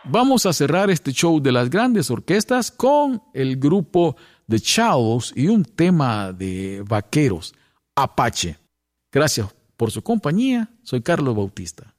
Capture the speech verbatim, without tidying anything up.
Vamos a cerrar este show de las grandes orquestas con el grupo The Chavos y un tema de vaqueros, Apache. Gracias por su compañía. Soy Carlos Bautista.